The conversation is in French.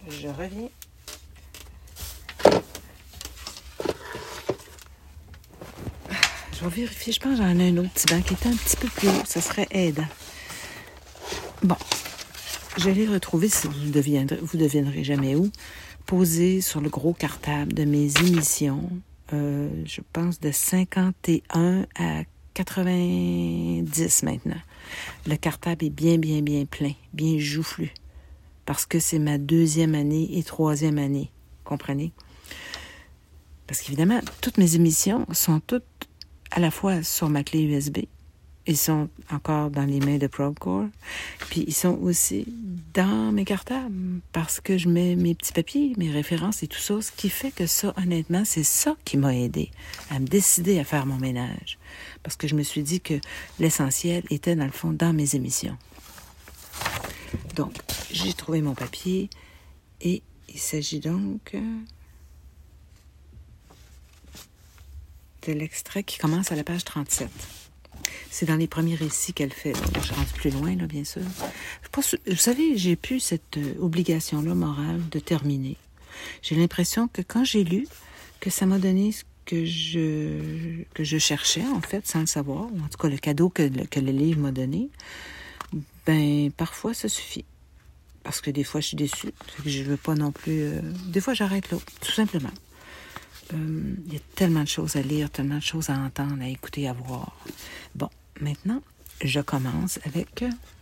je reviens. Je vais vérifier. Je pense que j'en ai un autre petit banc qui était un petit peu plus haut. Ça serait aidant. Bon. Je l'ai retrouvé, si vous devinerez jamais où, posé sur le gros cartable de mes émissions. Je pense de 51 à 90 maintenant. Le cartable est bien plein, bien joufflu. Parce que c'est ma 2e année et 3e année. Comprenez? Parce qu'évidemment, toutes mes émissions sont toutes à la fois sur ma clé USB. Ils sont encore dans les mains de Procore. Puis ils sont aussi dans mes cartables parce que je mets mes petits papiers, mes références et tout ça. Ce qui fait que ça, honnêtement, c'est ça qui m'a aidé à me décider à faire mon ménage. Parce que je me suis dit que l'essentiel était, dans le fond, dans mes émissions. Donc, j'ai trouvé mon papier et il s'agit donc de l'extrait qui commence à la page 37. C'est dans les premiers récits qu'elle fait. Donc, je rentre plus loin, là, bien sûr. Vous savez, j'ai plus cette obligation-là morale de terminer. J'ai l'impression que quand j'ai lu, que ça m'a donné ce que je cherchais, en fait, sans le savoir, ou en tout cas le cadeau que le livre m'a donné, ben parfois, ça suffit. Parce que des fois, je suis déçue. Je ne veux pas non plus... Des fois, j'arrête là, tout simplement. Il y a tellement de choses à lire, tellement de choses à entendre, à écouter, à voir. Bon, maintenant, je commence avec